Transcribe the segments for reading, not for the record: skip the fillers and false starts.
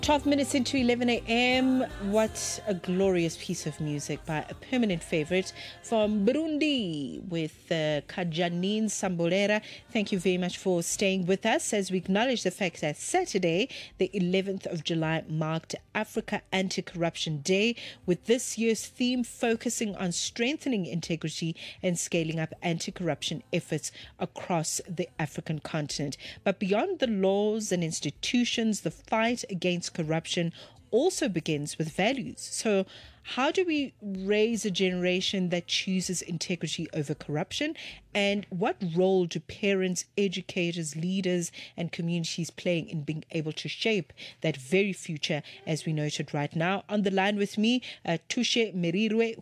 12 minutes into 11 a.m. What a glorious piece of music by a permanent favorite from Burundi with Kajanine Sambolera. Thank you very much for staying with us as we acknowledge the fact that Saturday, the 11th of July, marked Africa Anti-Corruption Day, with this year's theme focusing on strengthening integrity and scaling up anti-corruption efforts across the African continent. But beyond the laws and institutions, the fight against corruption also begins with values. So how do we raise a generation that chooses integrity over corruption? And what role do parents, educators, leaders, and communities play in being able to shape that very future as we noted right now? On the line with me, Tishe Merirwe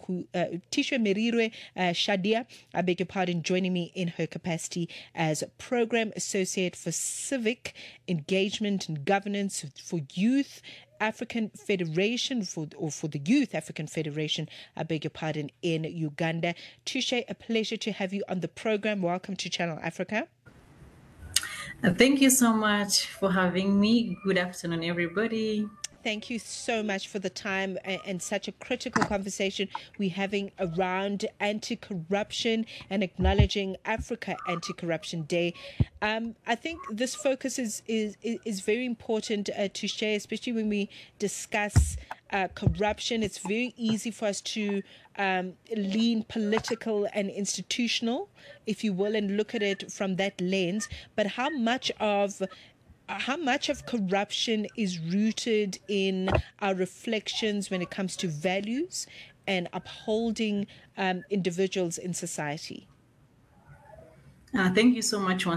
Shadia, I beg your pardon, joining me in her capacity as Program Associate for Civic Engagement and Governance for Youth African Federation for the Youth African Federation, I beg your pardon, in Uganda. Tishe, a pleasure to have you on the program. Welcome to Channel Africa. Thank you so much for having me. Good afternoon, everybody. Thank you so much for the time and such a critical conversation we're having around anti-corruption and acknowledging Africa Anti-Corruption Day. I think this focus is very important to share, especially when we discuss corruption. It's very easy for us to lean political and institutional, if you will, and look at it from that lens. But how much of corruption is rooted in our reflections when it comes to values and upholding individuals in society? Thank you so much once